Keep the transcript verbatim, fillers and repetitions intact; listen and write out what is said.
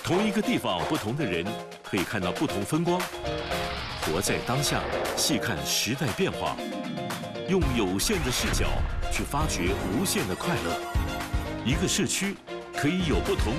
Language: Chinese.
同一个地方，不同的人可以看到不同风光。活在当下，细看时代变化，用有限的视角去发掘无限的快乐。一个社区可以有不同。